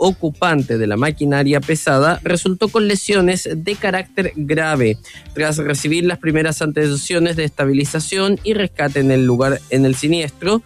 ocupante de la maquinaria pesada resultó con lesiones de carácter grave. Tras recibir las primeras atenciones de estabilización y rescate en el lugar del siniestro,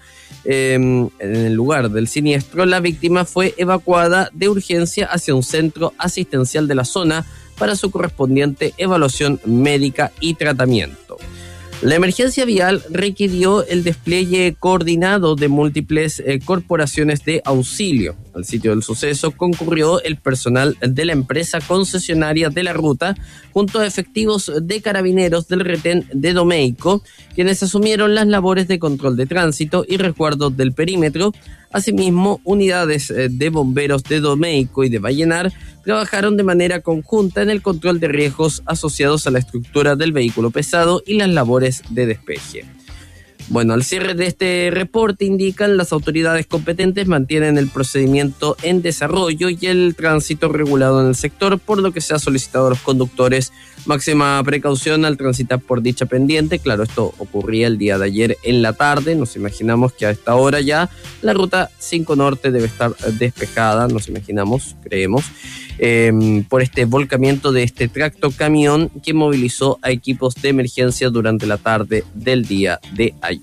la víctima fue evacuada de urgencia hacia un centro asistencial de la zona para su correspondiente evaluación médica y tratamiento. La emergencia vial requirió el despliegue coordinado de múltiples corporaciones de auxilio. Al sitio del suceso concurrió el personal de la empresa concesionaria de la ruta, junto a efectivos de carabineros del retén de Domeico, quienes asumieron las labores de control de tránsito y resguardo del perímetro. Asimismo, unidades de bomberos de Domeico y de Vallenar trabajaron de manera conjunta en el control de riesgos asociados a la estructura del vehículo pesado y las labores de despeje. Bueno, al cierre de este reporte indican las autoridades competentes mantienen el procedimiento en desarrollo y el tránsito regulado en el sector, por lo que se ha solicitado a los conductores máxima precaución al transitar por dicha pendiente. Claro, esto ocurría el día de ayer en la tarde, nos imaginamos que a esta hora ya la ruta 5 Norte debe estar despejada, nos imaginamos, creemos, por este volcamiento de este tracto camión que movilizó a equipos de emergencia durante la tarde del día de ayer.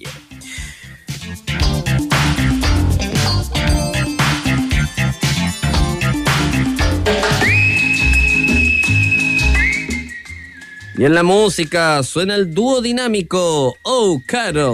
Y en la música suena el dúo dinámico Oh Carol.